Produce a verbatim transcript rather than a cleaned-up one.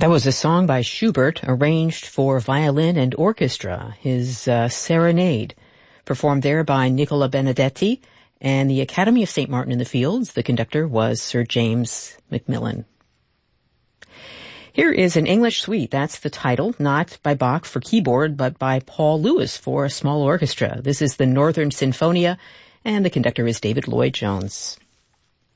That was a song by Schubert arranged for violin and orchestra, his uh, Serenade, performed there by Nicola Benedetti and the Academy of Saint Martin in the Fields. The conductor was Sir James Macmillan. Here is an English suite. That's the title, not by Bach for keyboard, but by Paul Lewis for a small orchestra. This is the Northern Sinfonia, and the conductor is David Lloyd-Jones.